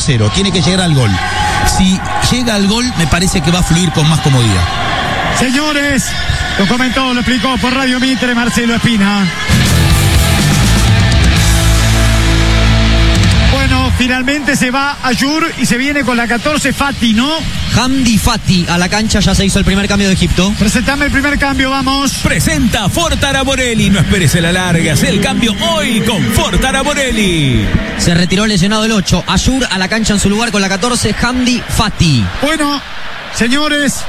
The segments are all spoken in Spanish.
1-0. Tiene que llegar al gol. Si llega al gol, me parece que va a fluir con más comodidad. Señores, lo comentó, lo explicó por Radio Mitre Marcelo Espina. Bueno, finalmente se va Ayur y se viene con la 14 Fati, ¿no? Hamdi Fati a la cancha, ya se hizo el primer cambio de Egipto. Presentame el primer cambio, vamos. Presenta Ford Araborelli. No esperes a la larga, haz el cambio hoy con Ford Araborelli. Se retiró lesionado el 8. Ayur a la cancha en su lugar con la 14, Hamdi Fati. Bueno, señores,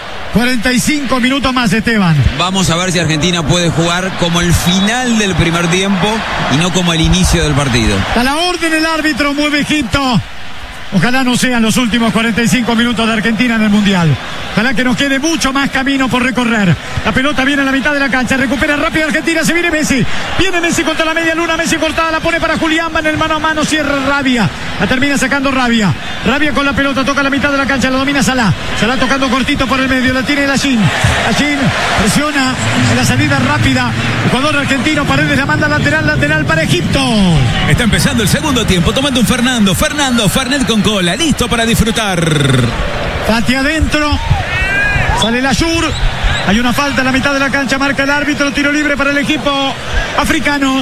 45 minutos más, Esteban. Vamos a ver si Argentina puede jugar como el final del primer tiempo y no como el inicio del partido. A la orden el árbitro, mueve Egipto. Ojalá no sean los últimos 45 minutos de Argentina en el Mundial. Ojalá que nos quede mucho más camino por recorrer. La pelota viene a la mitad de la cancha. Recupera rápido Argentina. Se viene Messi. Viene Messi contra la media luna. Messi cortada. La pone para Julián. Va en el mano a mano. Cierra Rabia. La termina sacando Rabia. Rabia con la pelota. Toca la mitad de la cancha. La domina Salah. Salah tocando cortito por el medio. La tiene Lachin. Lachin presiona en la salida rápida. El jugador argentino. Paredes la manda lateral para Egipto. Está empezando el segundo tiempo. Tomando un Fernando. Fernet con cola. Listo para disfrutar. Fati adentro. Sale el Ayur. Hay una falta en la mitad de la cancha. Marca el árbitro. Tiro libre para el equipo africano.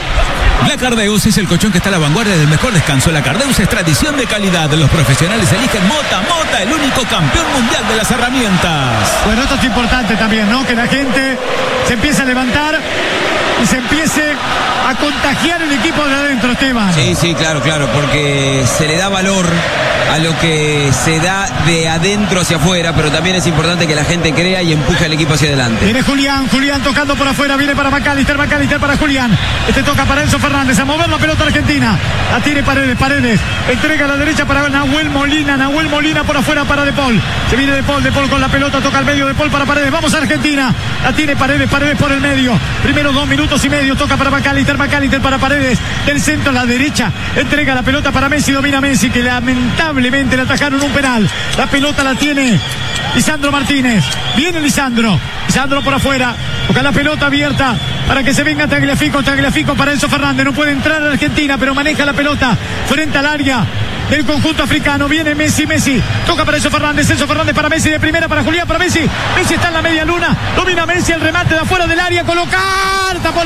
La Cardeus es el colchón que está a la vanguardia del mejor descanso. La Cardeus es tradición de calidad. Los profesionales eligen Mota, el único campeón mundial de las herramientas. Bueno, esto es importante también, ¿no? Que la gente se empiece a levantar y se empiece a contagiar el equipo de adentro, Esteban. Sí, claro, porque se le da valor a lo que se da de adentro hacia afuera, pero también es importante que la gente crea y empuje al equipo hacia adelante. Viene Julián tocando por afuera, viene para McAllister para Julián. Este toca para Enzo Fernández, a mover la pelota argentina. La tiene Paredes, entrega a la derecha para Nahuel Molina por afuera para De Paul. Se viene De Paul con la pelota, toca al medio De Paul para Paredes. Vamos a Argentina. La tiene Paredes por el medio. Primeros 2 minutos y medio, toca para McAllister para Paredes. Del centro a la derecha, entrega la pelota para Messi, domina Messi, que lamentablemente le atajaron un penal. La pelota la tiene Lisandro Martínez. Viene Lisandro por afuera, toca la pelota abierta para que se venga Tagliafico para Enzo Fernández. No puede entrar a Argentina, pero maneja la pelota frente al área del conjunto africano. Viene Messi, toca para Enzo Fernández para Messi, de primera para Julián, para Messi está en la media luna, domina Messi, el remate de afuera del área, colocar, tapó el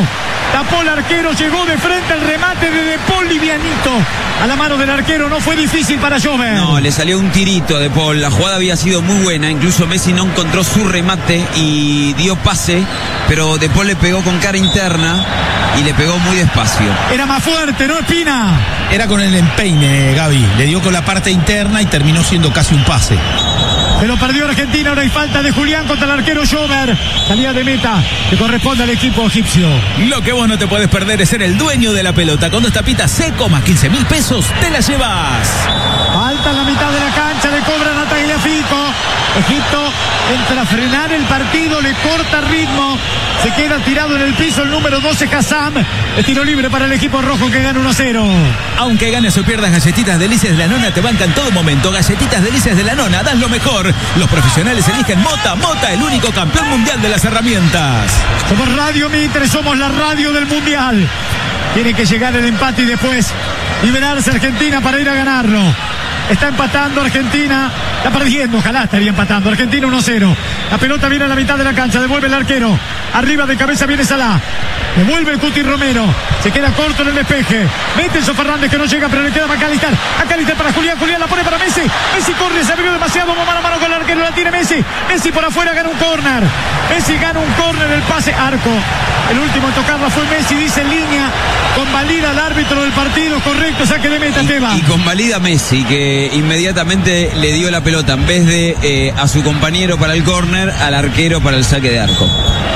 arquero, llegó de frente al remate de Paul livianito a la mano del arquero. No fue difícil para Jover. No, le salió un tirito de Paul. La jugada había sido muy buena, incluso Messi no encontró su remate y dio pase, pero De Paul le pegó con cara interna y le pegó muy despacio. Era más fuerte, ¿no, Espina? Era con el empeine, Gaby. Le dio con la parte interna y terminó siendo casi un pase. Se lo perdió Argentina. Ahora hay falta de Julián contra el arquero Jover. Salida de meta que corresponde al equipo egipcio. Lo que vos no te podés perder es ser el dueño de la pelota. Con 2 tapitas seco más 15.000 pesos, te la llevas. Falta en la mitad de la cancha, le cobran a Tagliafico. Egipto entra a frenar el partido, le corta ritmo. Se queda tirado en el piso el número 12, Hassam. El tiro libre para el equipo rojo que gana 1-0. Aunque ganes o pierdas, Galletitas Delicias de la Nona te bancan en todo momento. Galletitas Delicias de la Nona, das lo mejor. Los profesionales eligen Mota, el único campeón mundial de las herramientas. Somos Radio Mitre, somos la radio del Mundial. Tiene que llegar el empate y después liberarse Argentina para ir a ganarlo. Está empatando Argentina, está perdiendo, ojalá estaría empatando. Argentina 1-0. La pelota viene a la mitad de la cancha, devuelve el arquero. Arriba de cabeza viene Salah. Devuelve el Cuti Romero. Se queda corto en el despeje. Mete Enzo Fernández que no llega, pero le queda McAllister. McAllister para Julián la pone para Messi. Messi corre, se abrió demasiado, mano a mano con el arquero, la tiene Messi. Messi por afuera gana un córner. Messi gana un córner, el pase arco. El último en tocarla fue Messi, dice en línea. Convalida al árbitro del partido, correcto, saque de meta, Esteban. Y convalida Messi, que inmediatamente le dio la pelota en vez de a su compañero para el córner, al arquero para el saque de arco.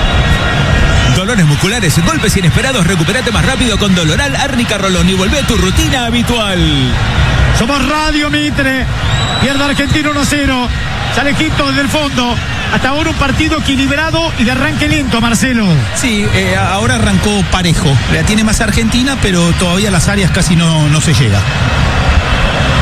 Dolores musculares, golpes inesperados, recupérate más rápido con Doloral Árnica Rolón y volvé a tu rutina habitual. Somos Radio Mitre. Pierde Argentina 1-0. Sale Egipto desde el fondo. Hasta ahora un partido equilibrado y de arranque lento, Marcelo. Sí, ahora arrancó parejo. La tiene más Argentina, pero todavía las áreas casi no se llega. El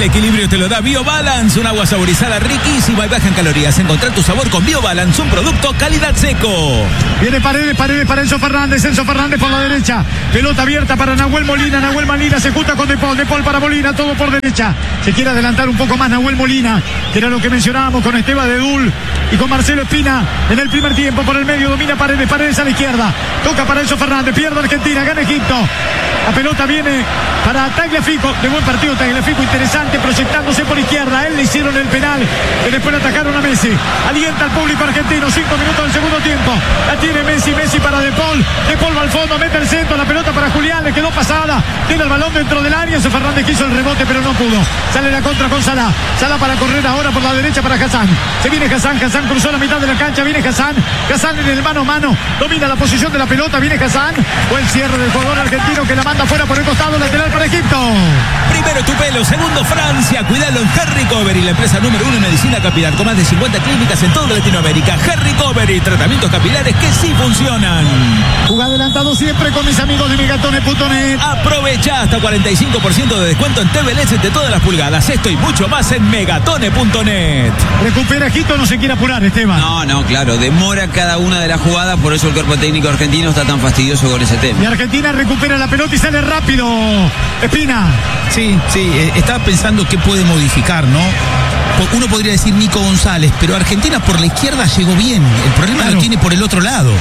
El equilibrio te lo da BioBalance, un agua saborizada riquísima y baja en calorías. Encontrá tu sabor con BioBalance, un producto calidad seco. Viene Paredes para Enzo Fernández por la derecha. Pelota abierta para Nahuel Molina se junta con De Paul para Molina, todo por derecha. Se quiere adelantar un poco más Nahuel Molina, que era lo que mencionábamos con Esteban Dedul y con Marcelo Espina en el primer tiempo. Por el medio domina Paredes a la izquierda. Toca para Enzo Fernández, pierde Argentina, gana Egipto. La pelota viene para Tagliafico, de buen partido Tagliafico, interesante, proyectándose por izquierda. Él le hicieron el penal, que después le atacaron a Messi. Alienta al público argentino, 5 minutos del segundo tiempo. La tiene Messi para De Paul va al fondo, mete el centro, la pelota para Julián, le quedó pasada, tiene el balón dentro del área. Enzo Fernández quiso el rebote, pero no pudo. Sale la contra con Salah para correr ahora por la derecha para Hassan. Se viene Hassan cruzó la mitad de la cancha, viene Hassan en el mano a mano, domina la posición de la pelota, viene Hassan. Buen cierre del jugador argentino que la manda fuera por el costado, lateral para Egipto. Primero tu pelo, segundo Francia. Cuidalo en Harry Covery, la empresa número 1 en medicina capilar, con más de 50 clínicas en toda Latinoamérica. Harry Covery, tratamientos capilares que sí funcionan. Juega adelantado siempre con mis amigos de Megatone.net. Aprovecha hasta 45% de descuento en TVLs de todas las pulgadas. Esto y mucho más en Megatone.net. Recupera Egipto, no se quiere apurar, Esteban. No, claro, demora cada una de las jugadas, por eso el cuerpo técnico argentino está tan fastidioso con ese tema. Y Argentina recupera la pelota y sale rápido. Espina. Sí, estaba pensando qué puede modificar, ¿no? Uno podría decir Nico González, pero Argentina por la izquierda llegó bien. El problema lo tiene por el otro lado.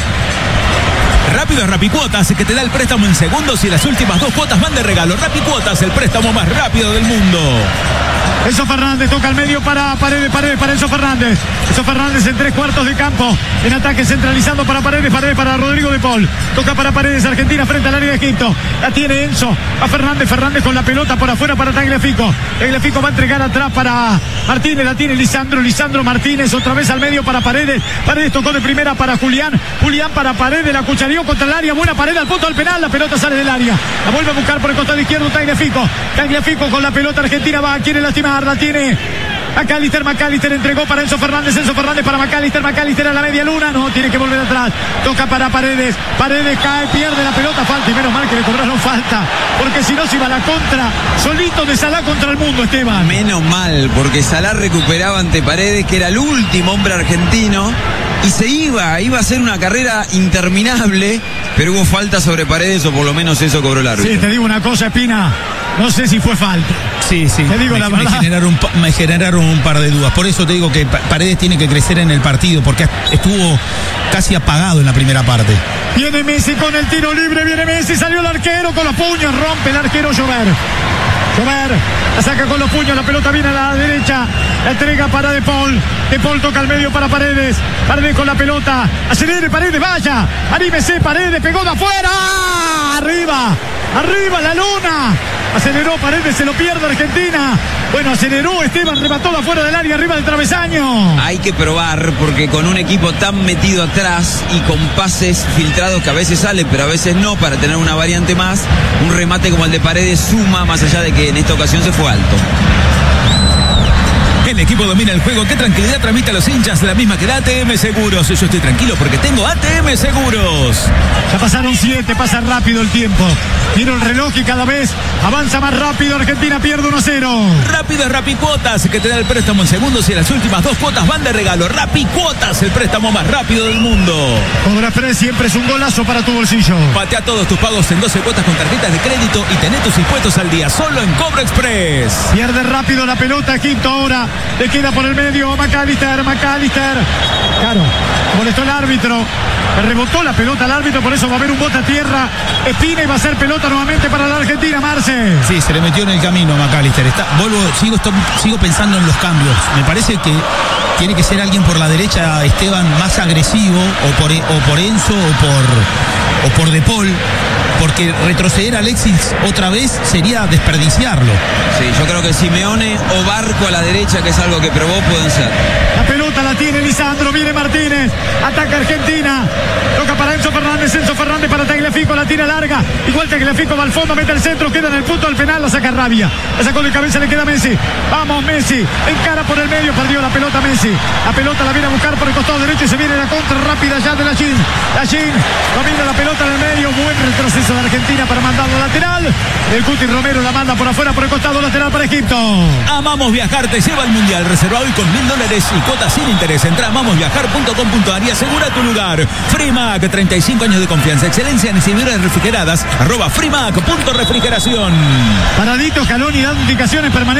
Rápido es Rapicuotas, que te da el préstamo en segundos y las últimas 2 cuotas van de regalo. Rapicuotas, el préstamo más rápido del mundo. Enzo Fernández toca al medio para Paredes para Enzo Fernández. Enzo Fernández en 3/4 de campo. En ataque centralizando para Paredes para Rodrigo De Paul. Toca para Paredes, Argentina frente al área de Egipto. La tiene Enzo. A Fernández con la pelota por afuera para Tagliafico. Tagliafico va a entregar atrás para Martínez. La tiene Lisandro Martínez. Otra vez al medio para Paredes. Paredes tocó de primera para Julián para Paredes. La cuchareó contra el área. Buena Paredes al punto del penal. La pelota sale del área. La vuelve a buscar por el costado izquierdo Tagliafico con la pelota. Argentina quiere lastimar. La tiene McAllister entregó para Enzo Fernández para McAllister a la media luna, no, tiene que volver atrás, toca para Paredes cae, pierde la pelota, falta, y menos mal que le cobraron falta, porque si no se iba a la contra, solito de Salah contra el mundo, Esteban. Menos mal, porque Salah recuperaba ante Paredes, que era el último hombre argentino, y se iba a ser una carrera interminable, pero hubo falta sobre Paredes, o por lo menos eso cobró el árbitro. Sí, te digo una cosa, Espina, no sé si fue falta. Sí. Te digo la verdad. Me generaron un par de dudas. Por eso te digo que Paredes tiene que crecer en el partido, porque estuvo casi apagado en la primera parte. Viene Messi con el tiro libre, salió el arquero con los puños, rompe el arquero Llover, la saca con los puños, la pelota viene a la derecha, la entrega para De Paul toca al medio para Paredes con la pelota, acelere Paredes, vaya, anímese Paredes, pegó de afuera, arriba la luna, aceleró Paredes, se lo pierde Argentina, bueno, aceleró Esteban, remató de afuera del área, arriba del travesaño. Hay que probar, porque con un equipo tan metido atrás y con pases filtrados que a veces salen, pero a veces no, para tener una variante más, un remate como el de Paredes suma, más allá de que en esta ocasión se fue alto. El equipo domina el juego. Qué tranquilidad transmite a los hinchas, la misma que da ATM Seguros. Yo estoy tranquilo porque tengo ATM Seguros. Ya pasaron 7, pasa rápido el tiempo. Miro el reloj y cada vez avanza más rápido. Argentina pierde 1-0. Rápido es Rapicuotas, que te da el préstamo en segundos y las últimas 2 cuotas van de regalo. Rapicuotas, el préstamo más rápido del mundo. Cobra Express siempre es un golazo para tu bolsillo. Patea todos tus pagos en 12 cuotas con tarjetas de crédito y tené tus impuestos al día solo en Cobra Express. Pierde rápido la pelota Egipto ahora. Le queda por el medio McAllister. Claro, molestó el árbitro. Le rebotó la pelota al árbitro, por eso va a haber un bote a tierra. Espina y va a ser pelota nuevamente para la Argentina, Marce. Sí, se le metió en el camino McAllister. Sigo pensando en los cambios. Me parece que tiene que ser alguien por la derecha, Esteban, más agresivo, o por Enzo o por De Paul, porque retroceder a Alexis otra vez sería desperdiciarlo. Sí, yo creo que Simeone o Barco a la derecha, que es algo que probó, pueden ser. La pelota la tiene Lisandro, viene Martínez, ataca Argentina, toca para Enzo Fernández para Tagliafico, la tira larga, igual Tagliafico va al fondo, mete el centro, queda en el punto del penal, la saca Rabia, la sacó de cabeza, le queda Messi, vamos Messi, encara por el medio, perdió la pelota Messi, la pelota la viene a buscar por el costado derecho y se viene la contra rápida ya de Lachin domina la pelota en el medio, buen retroceso cabezazo de Argentina para mandarlo lateral. El Cuti Romero la manda por afuera, por el costado lateral para Egipto. Amamos Viajar te lleva al Mundial. Reserva hoy con $1000 y cuotas sin interés. Entra a amamosviajar.com.ar y asegura tu lugar. Frimac, 35 años de confianza, excelencia en distribuidores refrigeradas. @Frimac.refrigeración. Paradito, Scaloni dando indicaciones permanentes.